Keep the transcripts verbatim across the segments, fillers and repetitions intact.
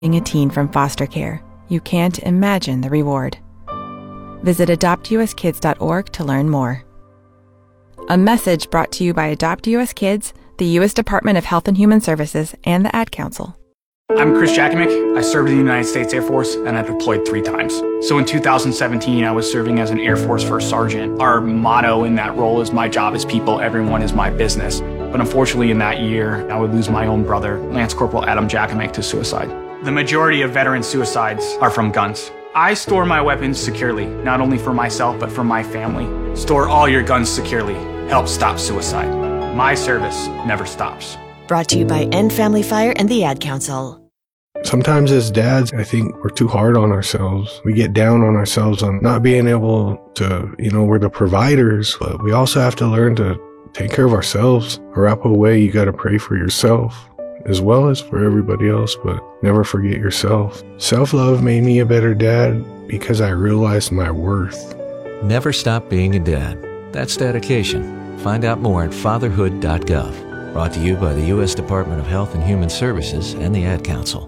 a teen from foster care. You can't imagine the reward. Visit adopt u s kids dot org to learn more. A message brought to you by Adopt U S Kids, the U S Department of Health and Human Services, and the Ad Council. I'm Chris Jakimick. I served in the United States Air Force, and I deployed three times. So in two thousand seventeen, I was serving as an Air Force First Sergeant. Our motto in that role is, my job is people, everyone is my business. But unfortunately, in that year, I would lose my own brother, Lance Corporal Adam Jakimick, to suicide. The majority of veteran suicides are from guns. I store my weapons securely, not only for myself, but for my family. Store all your guns securely. Help stop suicide. My service never stops. Brought to you by End Family Fire and the Ad Council. Sometimes as dads, I think we're too hard on ourselves. We get down on ourselves on not being able to, you know, we're the providers, but we also have to learn to take care of ourselves. Wrap away, you got to pray for yourself as well as for everybody else, but never forget yourself. Self-love made me a better dad because I realized my worth. Never stop being a dad. That's dedication. Find out more at fatherhood dot gov. Brought to you by the U S Department of Health and Human Services and the Ad Council.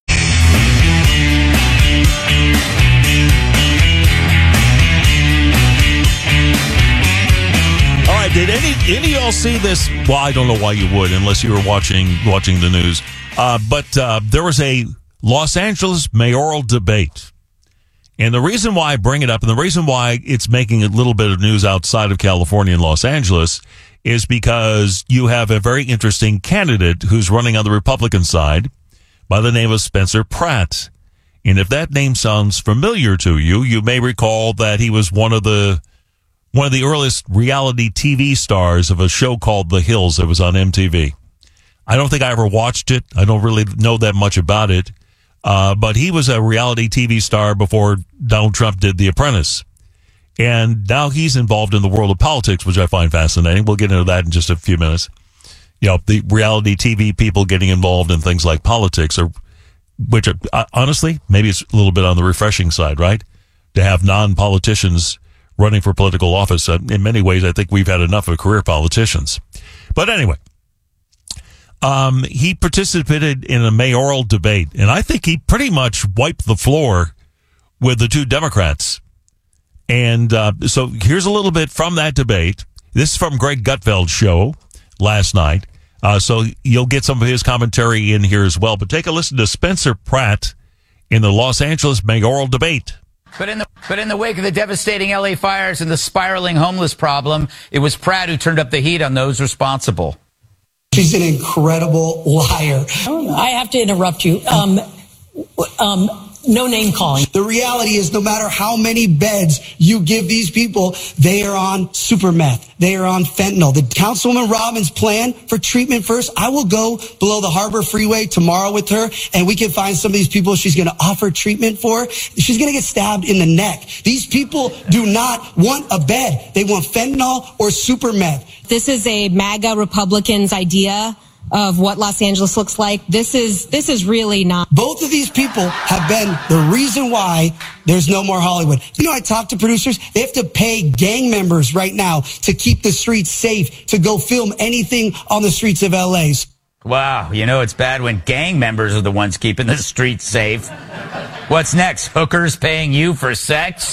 All right, did any any of y'all see this? Well, I don't know why you would, unless you were watching watching the news. Uh, but uh, there was a Los Angeles mayoral debate. And the reason why I bring it up, and the reason why it's making a little bit of news outside of California and Los Angeles, is because you have a very interesting candidate who's running on the Republican side by the name of Spencer Pratt. And if that name sounds familiar to you, you may recall that he was one of the one of the earliest reality T V stars of a show called The Hills that was on M T V. I don't think I ever watched it. I don't really know that much about it. Uh, but he was a reality T V star before Donald Trump did The Apprentice. And now he's involved in the world of politics, which I find fascinating. We'll get into that in just a few minutes. You know, the reality T V people getting involved in things like politics, are, which uh, honestly, maybe it's a little bit on the refreshing side, right? To have non-politicians running for political office. Uh, in many ways, I think we've had enough of career politicians. But anyway, um, he participated in a mayoral debate, and I think he pretty much wiped the floor with the two Democrats. And uh, so here's a little bit from that debate. This is from Greg Gutfeld's show last night. Uh, so you'll get some of his commentary in here as well. But take a listen to Spencer Pratt in the Los Angeles mayoral debate. But in the but in the wake of the devastating L A fires and the spiraling homeless problem, it was Pratt who turned up the heat on those responsible. She's an incredible liar. I have to interrupt you. Um, um, no name calling. The reality is, no matter how many beds you give these people, they are on super meth. They are on fentanyl. The Councilwoman Robbins' plan for treatment first, I will go below the Harbor Freeway tomorrow with her, and we can find some of these people she's going to offer treatment for. She's going to get stabbed in the neck. These people do not want a bed. They want fentanyl or super meth. This is a MAGA Republicans' idea of what Los Angeles looks like. This is this is really not. Both of these people have been the reason why there's no more Hollywood. You know, I talk to producers. They have to pay gang members right now to keep the streets safe, to go film anything on the streets of L A. Wow, you know it's bad when gang members are the ones keeping the streets safe. What's next? Hookers paying you for sex?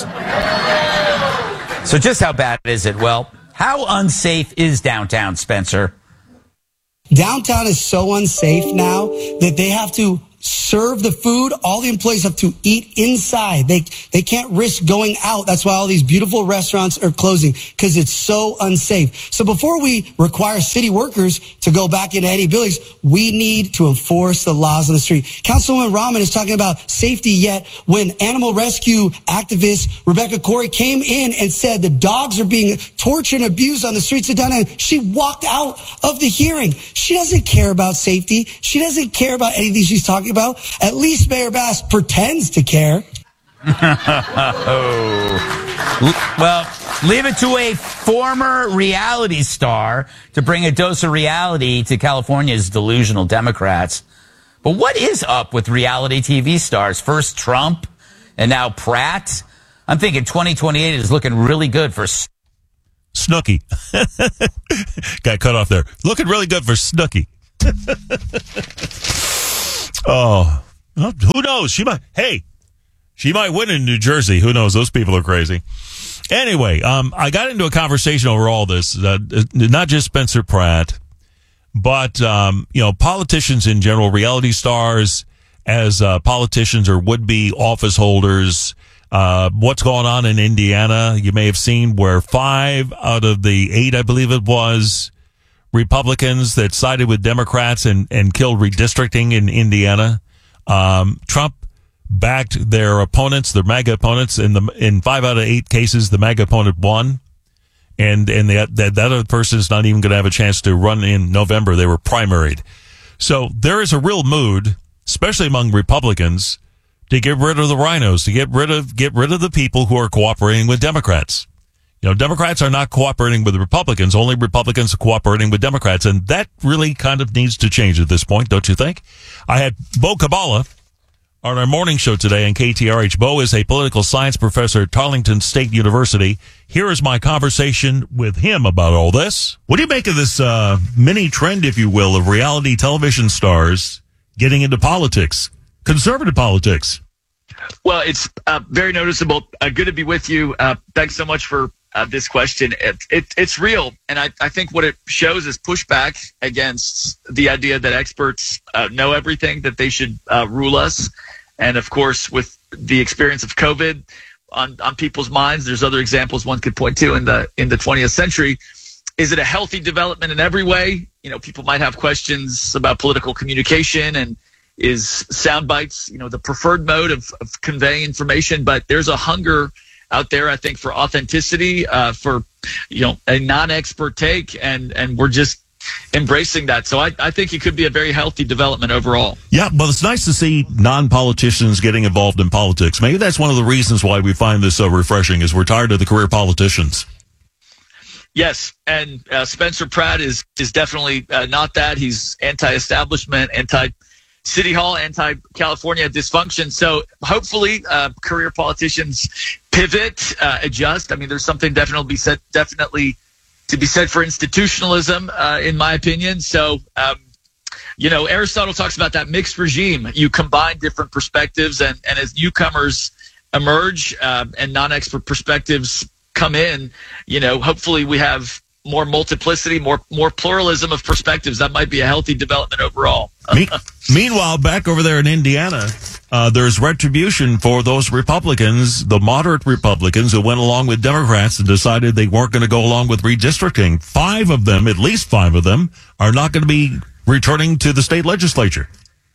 So just how bad is it? Well, how unsafe is downtown, Spencer? Downtown is so unsafe now that they have to serve the food. All the employees have to eat inside. They they can't risk going out. That's why all these beautiful restaurants are closing, because it's so unsafe. So before we require city workers to go back into any buildings, we need to enforce the laws on the street. Councilwoman Rahman is talking about safety, yet when animal rescue activist Rebecca Corey came in and said the dogs are being tortured and abused on the streets of downtown, she walked out of the hearing. She doesn't care about safety. She doesn't care about anything she's talking about. At least Mayor Bass pretends to care. oh. Well, leave it to a former reality star to bring a dose of reality to California's delusional Democrats. But what is up with reality T V stars? First Trump and now Pratt. I'm thinking twenty twenty-eight is looking really good for Snooki. Got cut off there. Looking really good for Snooki. Oh, Well, who knows? She might. Hey, she might win in New Jersey. Who knows? Those people are crazy. Anyway, um, I got into a conversation over all this. Uh, not just Spencer Pratt, but um, you know, politicians in general, reality stars as uh, politicians or would-be office holders. Uh, what's going on in Indiana? You may have seen where five out of the eight, I believe it was, Republicans that sided with Democrats and, and killed redistricting in Indiana. Um, Trump backed their opponents, their MAGA opponents. In the in five out of eight cases, the MAGA opponent won, and and the, that that other person is not even going to have a chance to run in November. They were primaried, so there is a real mood, especially among Republicans, to get rid of the rhinos, to get rid of get rid of the people who are cooperating with Democrats. You know, Democrats are not cooperating with Republicans. Only Republicans are cooperating with Democrats. And that really kind of needs to change at this point, don't you think? I had Bo Kabbalah on our morning show today on K T R H. Bo is a political science professor at Tarleton State University. Here is my conversation with him about all this. What do you make of this uh, mini trend, if you will, of reality television stars getting into politics, conservative politics? Well, it's uh, very noticeable. Uh, good to be with you. Uh, thanks so much for Uh, this question. It, it, it's real. And I, I think what it shows is pushback against the idea that experts uh, know everything, that they should uh, rule us. And of course, with the experience of COVID on, on people's minds, there's other examples one could point to in the, in the twentieth century. Is it a healthy development in every way? You know, people might have questions about political communication, and is sound bites, you know, the preferred mode of, of conveying information, but there's a hunger out there, I think, for authenticity, uh, for, you know, a non-expert take, and, and we're just embracing that. So I, I think it could be a very healthy development overall. Yeah, well, it's nice to see non-politicians getting involved in politics. Maybe that's one of the reasons why we find this so refreshing, is we're tired of the career politicians. Yes, and uh, Spencer Pratt is, is definitely uh, not that. He's anti-establishment, anti City Hall, anti-California dysfunction. So hopefully uh, career politicians pivot, uh, adjust. I mean, there's something definitely be said, definitely to be said for institutionalism, uh, in my opinion. So, um, you know, Aristotle talks about that mixed regime. You combine different perspectives, and, and as newcomers emerge uh, and non-expert perspectives come in, you know, hopefully we have more multiplicity, more more pluralism of perspectives. That might be a healthy development overall. Me- Meanwhile, back over there in Indiana, uh, there's retribution for those Republicans, the moderate Republicans who went along with Democrats and decided they weren't going to go along with redistricting. Five of them, at least five of them, are not going to be returning to the state legislature.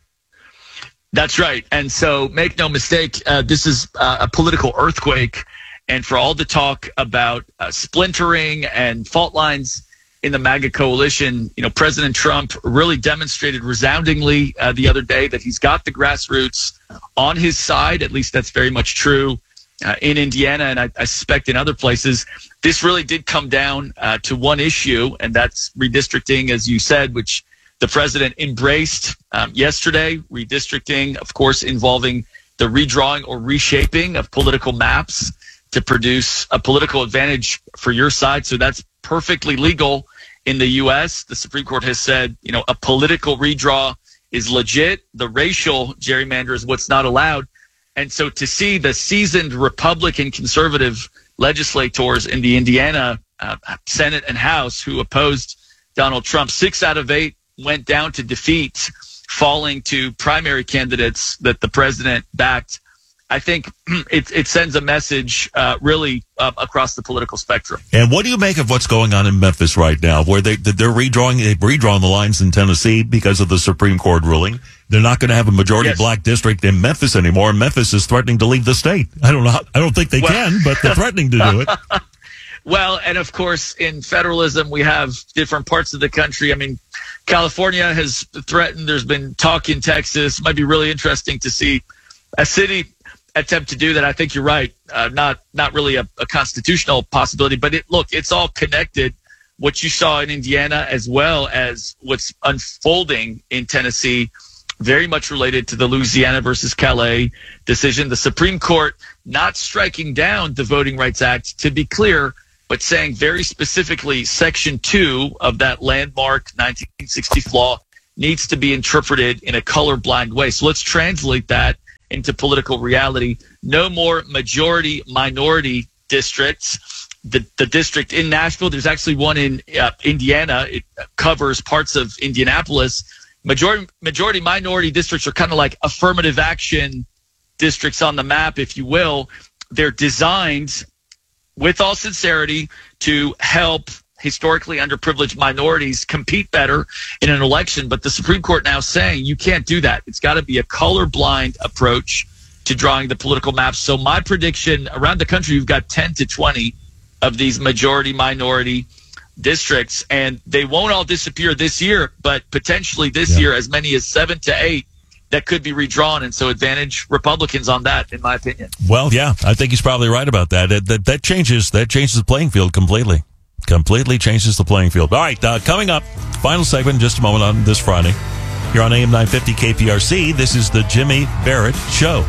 That's right. And so make no mistake, uh, this is uh, a political earthquake. And for all the talk about uh, splintering and fault lines in the MAGA coalition, you know, President Trump really demonstrated resoundingly uh, the other day that he's got the grassroots on his side. At least that's very much true uh, in Indiana, and I, I suspect in other places. This really did come down uh, to one issue, and that's redistricting, as you said, which the president embraced um, yesterday. Redistricting, of course, involving the redrawing or reshaping of political maps to produce a political advantage for your side. So that's perfectly legal in the U S. The Supreme Court has said, you know, a political redraw is legit. The racial gerrymander is what's not allowed. And so to see the seasoned Republican conservative legislators in the Indiana uh, Senate and House who opposed Donald Trump, six out of eight went down to defeat, falling to primary candidates that the president backed. I think it, it sends a message uh, really uh, across the political spectrum. And what do you make of what's going on in Memphis right now, where they, they're redrawing, they've redrawn the lines in Tennessee because of the Supreme Court ruling? They're not going to have a majority yes. black district in Memphis anymore, and Memphis is threatening to leave the state. I don't know. How, I don't think they well, can, but they're threatening to do it. Well, and of course, in federalism, we have different parts of the country. I mean, California has threatened. There's been talk in Texas. It might be really interesting to see a city attempt to do that. I think you're right. Uh, not not really a, a constitutional possibility, but it, look, it's all connected. What you saw in Indiana as well as what's unfolding in Tennessee, very much related to the Louisiana versus Calais decision. The Supreme Court not striking down the Voting Rights Act, to be clear, but saying very specifically Section two of that landmark nineteen sixty law needs to be interpreted in a colorblind way. So let's translate that into political reality. No more majority minority districts. The, the district in Nashville, there's actually one in uh, Indiana. It covers parts of Indianapolis. Majority majority minority districts are kind of like affirmative action districts on the map, if you will. They're designed, with all sincerity, to help historically underprivileged minorities compete better in an election. But the Supreme Court now saying you can't do that. It's got to be a colorblind approach to drawing the political maps. So my prediction, around the country, you've got ten to twenty of these majority minority districts, and they won't all disappear this year, but potentially this yeah. year, as many as seven to eight that could be redrawn. And so advantage Republicans on that, in my opinion. Well, yeah, I think he's probably right about that. That, that, that changes that changes the playing field completely. Completely changes the playing field. All right, uh, coming up, final segment in just a moment on this Friday. You're on A M nine fifty K P R C. This is the Jimmy Barrett Show.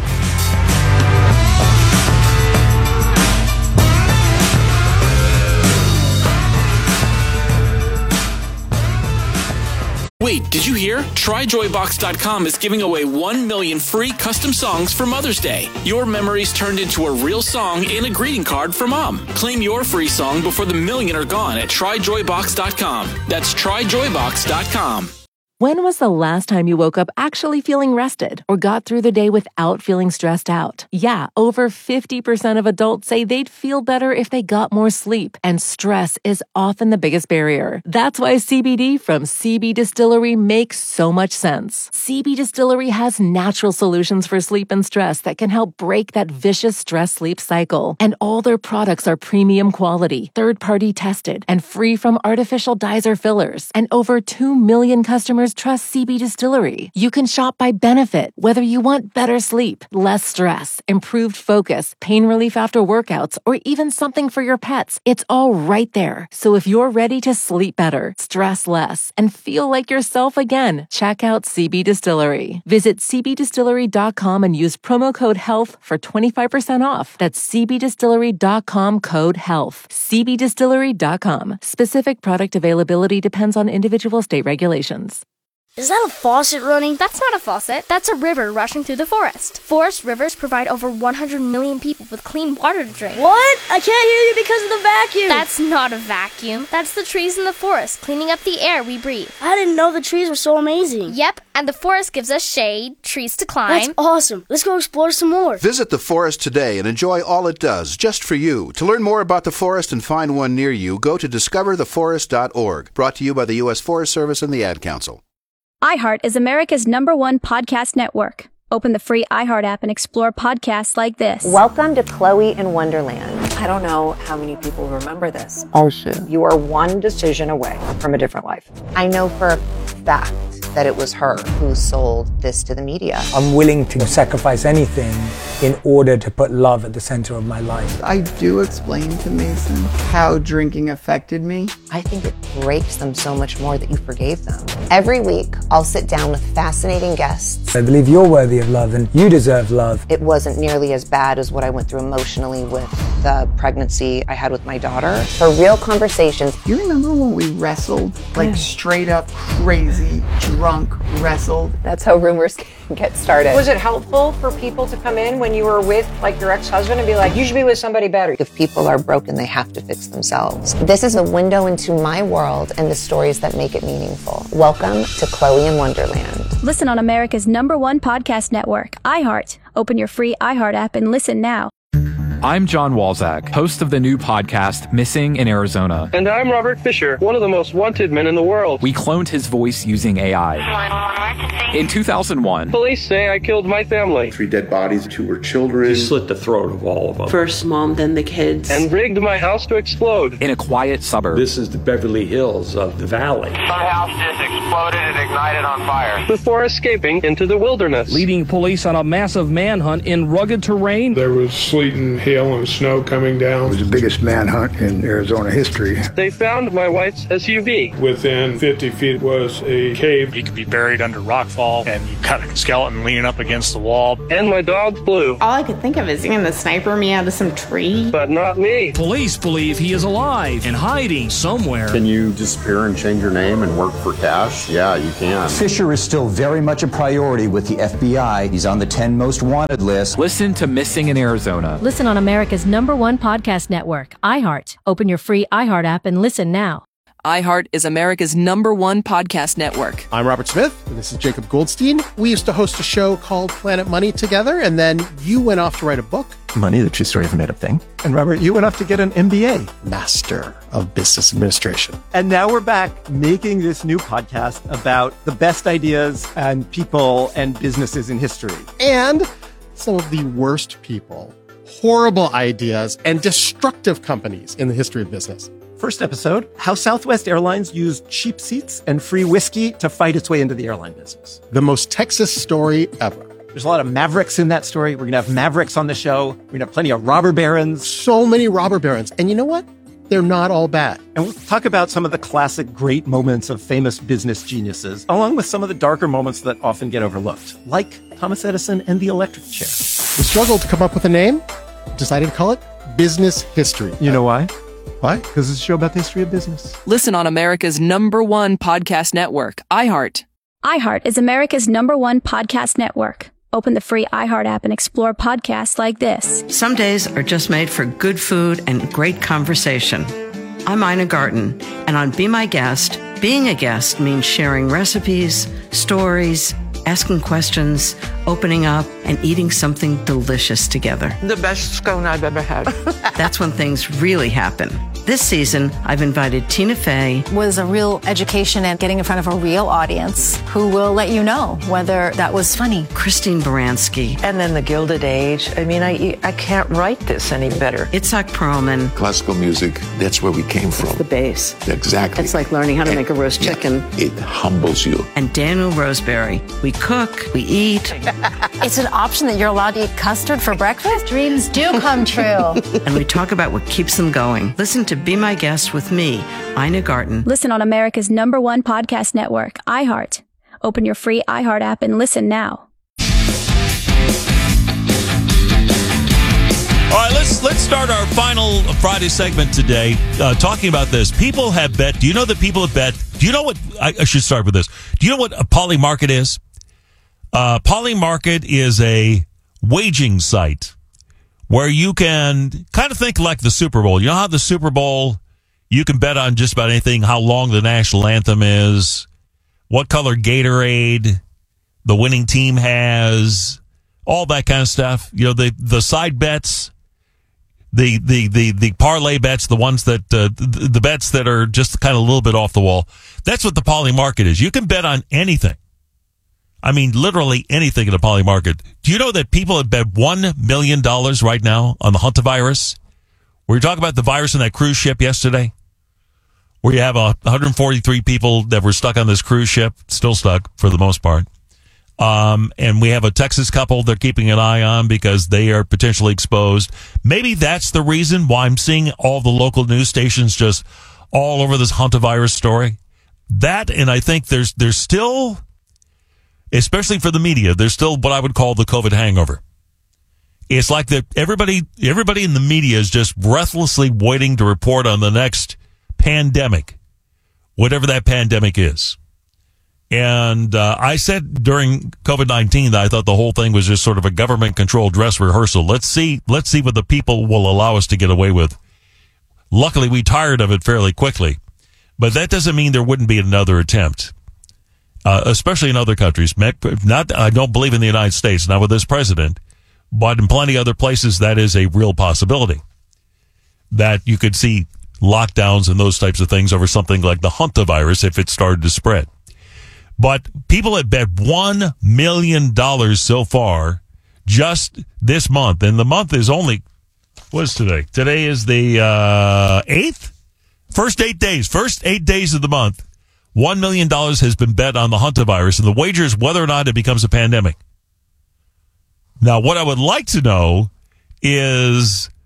Wait, did you hear? Try Joy Box dot com is giving away one million free custom songs for Mother's Day. Your memories turned into a real song and a greeting card for Mom. Claim your free song before the million are gone at Try Joy Box dot com. That's Try Joy Box dot com. When was the last time you woke up actually feeling rested or got through the day without feeling stressed out? Yeah, over fifty percent of adults say they'd feel better if they got more sleep, and stress is often the biggest barrier. That's why C B D from C B Distillery makes so much sense. C B Distillery has natural solutions for sleep and stress that can help break that vicious stress-sleep cycle. And all their products are premium quality, third-party tested, and free from artificial dyes or fillers. And over two million customers trust C B Distillery. You can shop by benefit, whether you want better sleep, less stress, improved focus, pain relief after workouts, or even something for your pets. It's all right there. So if you're ready to sleep better, stress less, and feel like yourself again, check out C B Distillery. Visit C B distillery dot com and use promo code HEALTH for twenty-five percent off. That's C B distillery dot com code HEALTH. C B distillery dot com. Specific product availability depends on individual state regulations. Is that a faucet running? That's not a faucet. That's a river rushing through the forest. Forest rivers provide over one hundred million people with clean water to drink. What? I can't hear you because of the vacuum. That's not a vacuum. That's the trees in the forest cleaning up the air we breathe. I didn't know the trees were so amazing. Yep, and the forest gives us shade, trees to climb. That's awesome. Let's go explore some more. Visit the forest today and enjoy all it does, just for you. To learn more about the forest and find one near you, go to discover the forest dot org. Brought to you by the U S Forest Service and the Ad Council. iHeart is America's number one podcast network. Open the free iHeart app and explore podcasts like this. Welcome to Chloe in Wonderland. I don't know how many people remember this. Oh, shit. You are one decision away from a different life. I know for a fact that it was her who sold this to the media. I'm willing to sacrifice anything in order to put love at the center of my life. I do explain to Mason how drinking affected me. I think it breaks them so much more that you forgave them. Every week, I'll sit down with fascinating guests. I believe you're worthy of love and you deserve love. It wasn't nearly as bad as what I went through emotionally with the pregnancy I had with my daughter. For real conversations. You remember when we wrestled? Like yeah. straight up crazy, drunk, wrestled? That's how rumors get started. Was it helpful for people to come in when you were with like your ex-husband and be like, you should be with somebody better? If people are broken, they have to fix themselves. This is a window into my world and the stories that make it meaningful. Welcome to Chloe in Wonderland. Listen on America's number one podcast network, iHeart. Open your free iHeart app and listen now. I'm John Walzak, host of the new podcast, Missing in Arizona. And I'm Robert Fisher, one of the most wanted men in the world. We cloned his voice using A I. In two thousand one, police say I killed my family. Three dead bodies, two were children. You slit the throat of all of them. First mom, then the kids. And rigged my house to explode. In a quiet suburb. This is the Beverly Hills of the valley. My house just exploded and ignited on fire. Before escaping into the wilderness. Leading police on a massive manhunt in rugged terrain. There was sleet and hail hail and snow coming down. It was the biggest manhunt in Arizona history. They found my wife's S U V. Within fifty feet was a cave. You could be buried under rockfall, and you got a skeleton leaning up against the wall. And my dog Blue. All I could think of is seeing the sniper me out of some tree. But not me. Police believe he is alive and hiding somewhere. Can you disappear and change your name and work for cash? Yeah, you can. Fisher is still very much a priority with the F B I. He's on the ten most wanted list. Listen to Missing in Arizona. Listen on America's number one podcast network, iHeart. Open your free iHeart app and listen now. iHeart is America's number one podcast network. I'm Robert Smith, and this is Jacob Goldstein. We used to host a show called Planet Money together, and then you went off to write a book. Money, the true story of a made-up thing. And Robert, you went off to get an M B A. Master of Business Administration. And now we're back making this new podcast about the best ideas and people and businesses in history. And some of the worst people, horrible ideas, and destructive companies in the history of business. First episode, how Southwest Airlines used cheap seats and free whiskey to fight its way into the airline business. The most Texas story ever. There's a lot of mavericks in that story. We're going to have mavericks on the show. We're going to have plenty of robber barons. So many robber barons. And you know what? They're not all bad. And we'll talk about some of the classic great moments of famous business geniuses, along with some of the darker moments that often get overlooked, like Thomas Edison and the electric chair. We struggled to come up with a name, decided to call it Business History. You know why? Why? Because it's a show about the history of business. Listen on America's number one podcast network, iHeart. iHeart is America's number one podcast network. Open the free iHeart app and explore podcasts like this. Some days are just made for good food and great conversation. I'm Ina Garten, and on Be My Guest, being a guest means sharing recipes, stories, asking questions, opening up, and eating something delicious together. The best scone I've ever had. That's when things really happen. This season, I've invited Tina Fey. Was a real education and getting in front of a real audience who will let you know whether that was funny. Christine Baranski. And then the Gilded Age. I mean, I I can't write this any better. Itzhak Perlman. Classical music, that's where we came from. It's the base. Exactly. It's like learning how to and, make a roast yeah, chicken. It humbles you. And Daniel Roseberry. We cook, we eat. It's an option that you're allowed to eat custard for breakfast? Dreams do come true. And we talk about what keeps them going. Listen to Be My Guest with me, Ina Garten. Listen on America's number one podcast network, iHeart. Open your free iHeart app and listen now. All right, let's let's start our final Friday segment today uh, talking about this. People have bet. Do you know that people have bet? Do you know what? I, I should start with this. Do you know what a Polymarket is? Uh, Polymarket is a waging site where you can kind of think like the Super Bowl. You know how the Super Bowl, you can bet on just about anything, how long the national anthem is, what color Gatorade the winning team has, all that kind of stuff. You know, the, the side bets, the, the, the, the parlay bets, the ones that, uh, the, the bets that are just kind of a little bit off the wall. That's what the Polymarket is. You can bet on anything. I mean, literally anything in the Polymarket. Do you know that people have bet one million dollars right now on the hantavirus? We were talking about the virus on that cruise ship yesterday, where you have uh, one hundred forty-three people that were stuck on this cruise ship, still stuck for the most part. Um, and we have a Texas couple they're keeping an eye on because they are potentially exposed. Maybe that's the reason why I'm seeing all the local news stations just all over this hantavirus story. That, and I think there's there's still... especially for the media, there's still what I would call the COVID hangover. It's like that everybody, everybody in the media is just breathlessly waiting to report on the next pandemic, whatever that pandemic is. And uh, I said during COVID nineteen that I thought the whole thing was just sort of a government-controlled dress rehearsal. Let's see, let's see what the people will allow us to get away with. Luckily, we tired of it fairly quickly, but that doesn't mean there wouldn't be another attempt. Uh, especially in other countries. Not, I don't believe in the United States, not with this president, but in plenty of other places, that is a real possibility. That you could see lockdowns and those types of things over something like the hantavirus if it started to spread. But people have bet one million dollars so far just this month. And the month is only, what is today? Today is the uh, eighth? First eight days. First eight days of the month. One million dollars has been bet on the hantavirus, and the wager is whether or not it becomes a pandemic. Now, what I would like to know is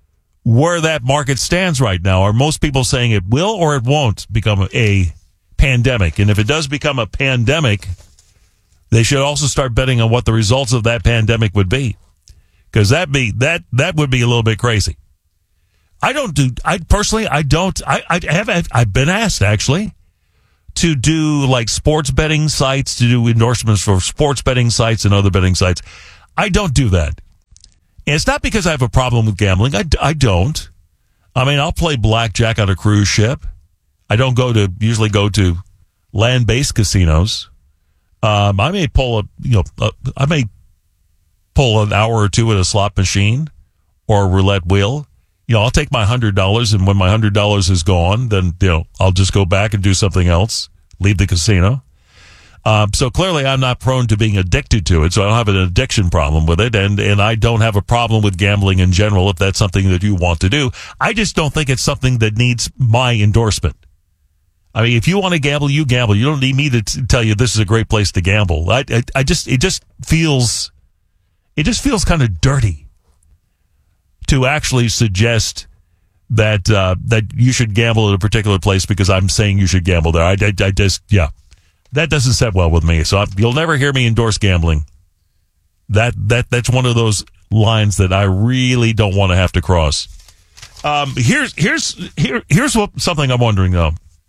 where that market stands right now. Are most people saying it will or it won't become a pandemic? And if it does become a pandemic, they should also start betting on what the results of that pandemic would be, because that be that that would be a little bit crazy. I don't do. I personally, I don't. I, I have. I've been asked actually to do like sports betting sites, to do endorsements for sports betting sites and other betting sites. I don't do that. And it's not because I have a problem with gambling. I, I don't. I mean, I'll play blackjack on a cruise ship. I don't go to usually go to land-based casinos. Um, I may pull a you know a, I may pull an hour or two at a slot machine or a roulette wheel. You know, I'll take my hundred dollars, and when my hundred dollars is gone, then you know I'll just go back and do something else, leave the casino. Um, so clearly, I'm not prone to being addicted to it, so I don't have an addiction problem with it, and and I don't have a problem with gambling in general if that's something that you want to do. I just don't think it's something that needs my endorsement. I mean, if you want to gamble, you gamble. You don't need me to t- tell you this is a great place to gamble. I, I, I just, it just feels, it just feels kind of dirty to actually suggest that uh, that you should gamble at a particular place because I'm saying you should gamble there. I, I, I just, yeah, that doesn't set well with me. So I, you'll never hear me endorse gambling. That that that's one of those lines that I really don't want to have to cross. Um, here's here's here here's what something I'm wondering though.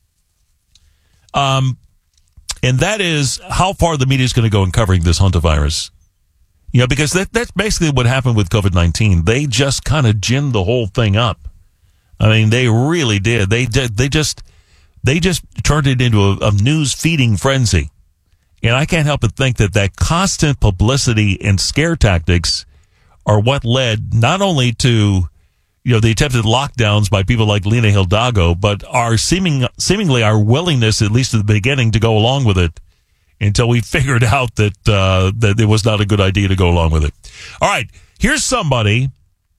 Um, and that is how far the media is going to go in covering this hantavirus. You know, because that, that's basically what happened with COVID nineteen. They just kind of ginned the whole thing up. I mean, they really did. They did. They just, they just turned it into a, a news feeding frenzy. And I can't help but think that that constant publicity and scare tactics are what led not only to, you know, the attempted lockdowns by people like Lina Hidalgo, but our seeming, seemingly our willingness, at least at the beginning, to go along with it until we figured out that, uh, that it was not a good idea to go along with it. All right. Here's somebody.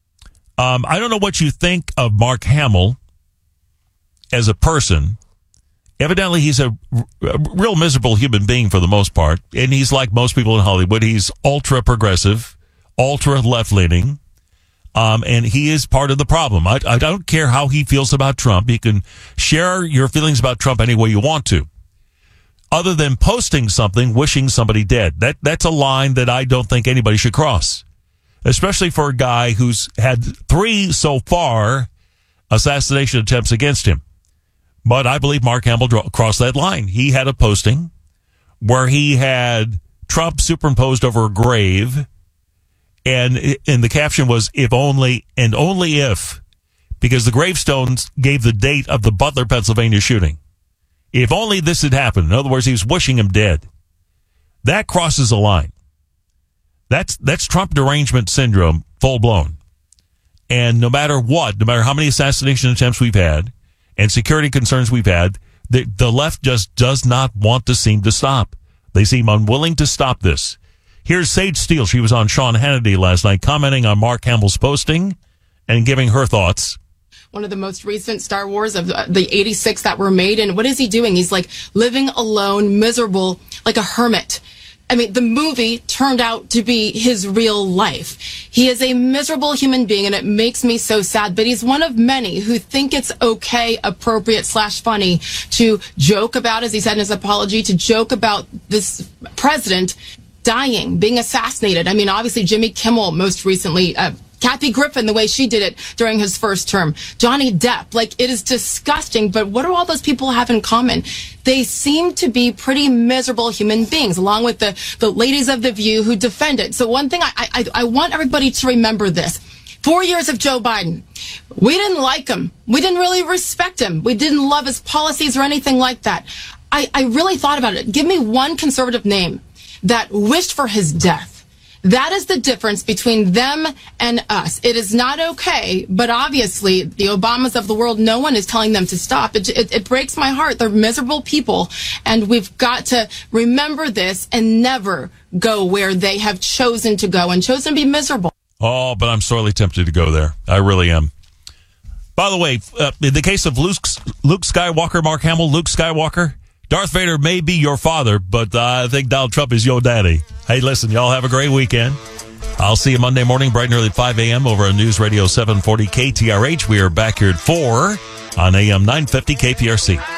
Um, I don't know what you think of Mark Hamill as a person. Evidently, he's a, a real miserable human being for the most part. And he's like most people in Hollywood. He's ultra progressive, ultra left leaning. Um, and he is part of the problem. I, I don't care how he feels about Trump. You can share your feelings about Trump any way you want to, other than posting something wishing somebody dead. That that's a line that I don't think anybody should cross, especially for a guy who's had three so far assassination attempts against him. But I believe Mark Hamill draw, crossed that line. He had a posting where he had Trump superimposed over a grave. And, and the caption was, if only, and only if, because the gravestones gave the date of the Butler, Pennsylvania shooting. If only this had happened. In other words, he was wishing him dead. That crosses a line. That's, that's Trump derangement syndrome, full blown. And no matter what, no matter how many assassination attempts we've had and security concerns we've had, the, the left just does not want to seem to stop. They seem unwilling to stop this. Here's Sage Steele. She was on Sean Hannity last night commenting on Mark Hamill's posting and giving her thoughts. One of the most recent Star Wars of the eighty-six that were made. And what is he doing? He's like living alone, miserable, like a hermit. I mean, the movie turned out to be his real life. He is a miserable human being, and it makes me so sad. But he's one of many who think it's okay, appropriate, slash funny to joke about, as he said in his apology, to joke about this president dying, being assassinated. I mean, obviously, Jimmy Kimmel most recently, uh, Kathy Griffin, the way she did it during his first term, Johnny Depp. Like, it is disgusting. But what do all those people have in common? They seem to be pretty miserable human beings, along with the, the ladies of The View who defend it. So one thing I, I, I want everybody to remember this. Four years of Joe Biden. We didn't like him. We didn't really respect him. We didn't love his policies or anything like that. I, I really thought about it. Give me one conservative name that wished for his death. That is the difference between them and us. It is not okay, but obviously the Obamas of the world, no one is telling them to stop. It, it, it breaks my heart. They're miserable people, and we've got to remember this and never go where they have chosen to go and chosen to be miserable. Oh, but I'm sorely tempted to go there. I really am. By the way, uh, in the case of Luke, Luke Skywalker, Mark Hamill, Luke Skywalker, Darth Vader may be your father, but uh, I think Donald Trump is your daddy. Hey, listen, y'all have a great weekend. I'll see you Monday morning, bright and early at five a.m. over on News Radio seven forty K T R H. We are back here at four on A M nine fifty K P R C.